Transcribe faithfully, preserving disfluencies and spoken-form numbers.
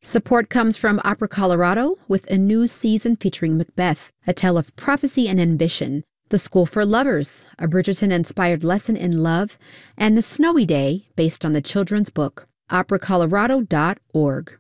Support comes from Opera Colorado with a new season featuring Macbeth, a tale of prophecy and ambition, The School for Lovers, a Bridgerton-inspired lesson in love, and The Snowy Day, based on the children's book. opera colorado dot org.